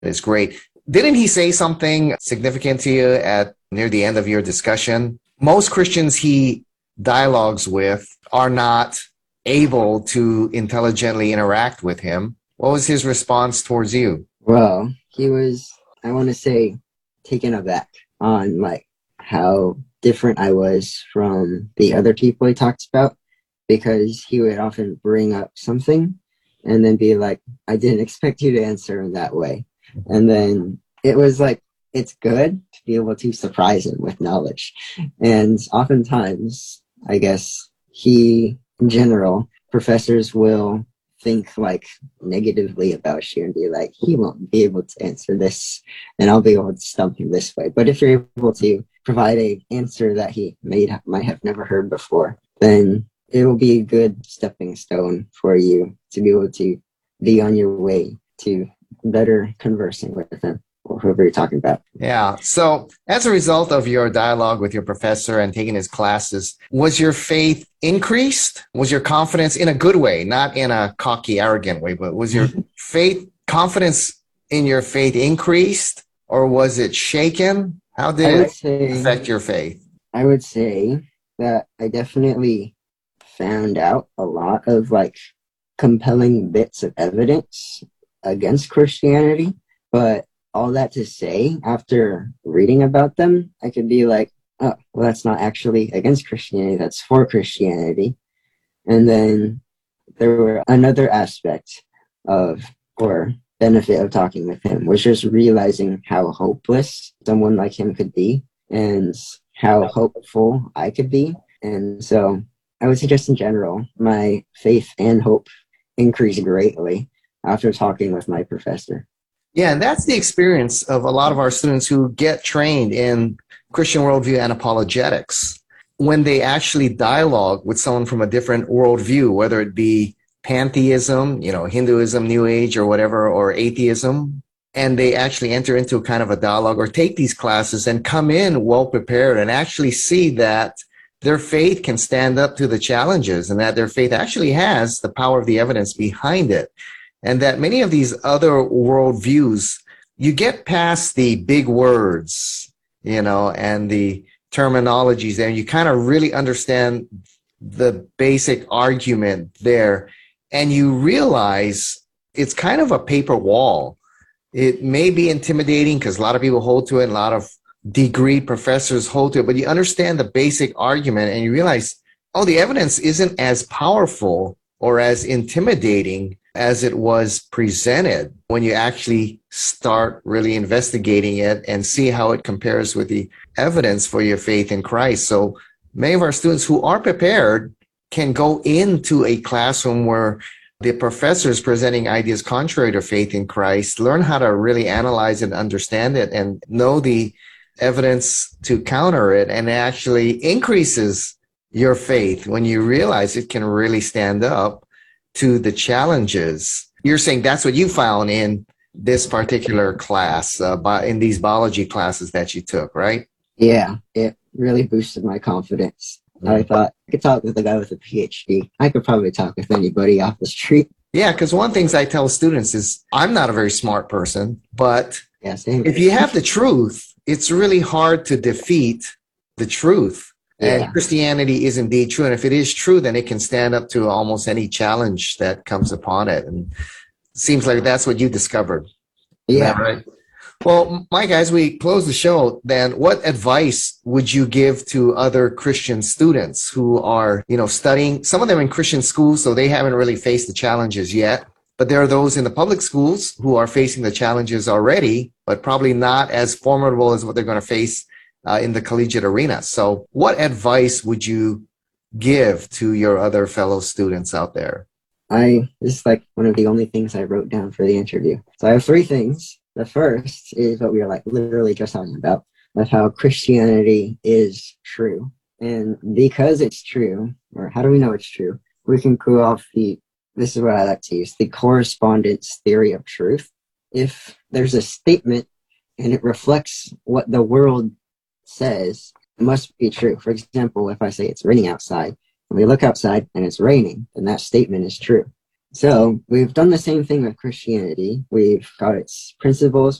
It's great. Didn't he say something significant to you at near the end of your discussion? Most Christians he dialogues with are not able to intelligently interact with him. What was his response towards you? Well, he was, I want to say, taken aback on like how different I was from the other people he talked about, because he would often bring up something and then be like, I didn't expect you to answer in that way. And then it was like, it's good to be able to surprise him with knowledge. And oftentimes, I guess in general, professors will think like negatively about you and be like, he won't be able to answer this and I'll be able to stump him this way. But if you're able to provide an answer that he might have never heard before, then it will be a good stepping stone for you to be able to be on your way to better conversing with him or whoever you're talking about. Yeah. So as a result of your dialogue with your professor and taking his classes, was your faith increased? Was your confidence in a good way, not in a cocky, arrogant way, but was your confidence in your faith increased, or was it shaken? How did it affect your faith? I would say that I definitely found out a lot of like compelling bits of evidence against Christianity, but all that to say, after reading about them, I could be like, oh, well, that's not actually against Christianity, that's for Christianity. And then there were another aspect of, or benefit of talking with him, was just realizing how hopeless someone like him could be and how hopeful I could be. And so I would say just in general, my faith and hope increased greatly after talking with my professor. Yeah, and that's the experience of a lot of our students who get trained in Christian worldview and apologetics. When they actually dialogue with someone from a different worldview, whether it be pantheism, Hinduism, New Age, or whatever, or atheism, and they actually enter into a kind of a dialogue or take these classes and come in well prepared and actually see that their faith can stand up to the challenges and that their faith actually has the power of the evidence behind it. And that many of these other worldviews, you get past the big words, and the terminologies there, and you kind of really understand the basic argument there. And you realize it's kind of a paper wall. It may be intimidating because a lot of people hold to it, and a lot of degree professors hold to it, but you understand the basic argument and you realize, oh, the evidence isn't as powerful or as intimidating as it was presented when you actually start really investigating it and see how it compares with the evidence for your faith in Christ. So many of our students who are prepared can go into a classroom where the professor is presenting ideas contrary to faith in Christ, learn how to really analyze and understand it and know the evidence to counter it, and it actually increases your faith when you realize it can really stand up to the challenges. You're saying that's what you found in this particular class, in these biology classes that you took, right? Yeah, it really boosted my confidence. I thought I could talk with a guy with a PhD. I could probably talk with anybody off the street. Yeah, because one of the things I tell students is I'm not a very smart person, but if you have the truth, it's really hard to defeat the truth. And Christianity is indeed true. And if it is true, then it can stand up to almost any challenge that comes upon it. And it seems like that's what you discovered. Yeah. Right? Well, Mike, as we close the show, then what advice would you give to other Christian students who are, studying, some of them in Christian schools, so they haven't really faced the challenges yet, but there are those in the public schools who are facing the challenges already, but probably not as formidable as what they're going to face in the collegiate arena. So what advice would you give to your other fellow students out there? This is like one of the only things I wrote down for the interview. So I have 3 things. The first is what we were literally just talking about, of how Christianity is true. And because it's true, or how do we know it's true? We can go off this is what I like to use, the correspondence theory of truth. If there's a statement and it reflects what the world says, it must be true. For example, if I say it's raining outside, and we look outside and it's raining, then that statement is true. So we've done the same thing with Christianity. We've got its principles,